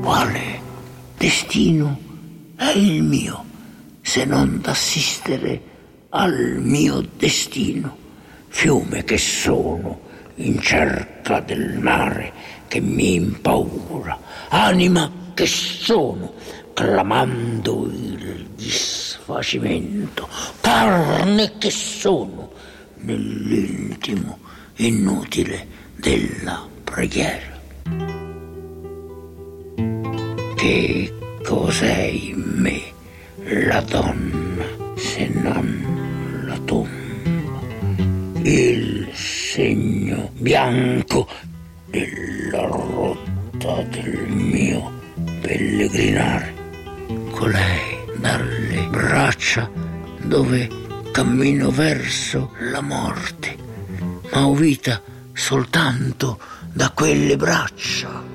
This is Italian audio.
Quale destino è il mio, se non d'assistere al mio destino? Fiume che sono in cerca del mare che mi impaura, anima che sono clamando il disfacimento, carne che sono nell'intimo inutile della preghiera. Che cos'è in me la donna se non la tomba? Il segno bianco della rotta del mio pellegrinare, colei dalle braccia dove cammino verso la morte, ma ho vita soltanto da quelle braccia.